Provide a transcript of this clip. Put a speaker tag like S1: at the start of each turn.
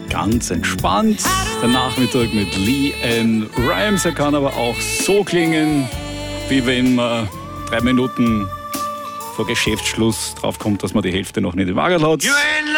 S1: ganz entspannt. Der Nachmittag mit LeAnn Rimes. Er kann aber auch so klingen, wie wenn man 3 Minuten vor Geschäftsschluss draufkommt, dass man die Hälfte noch nicht im Lager hat.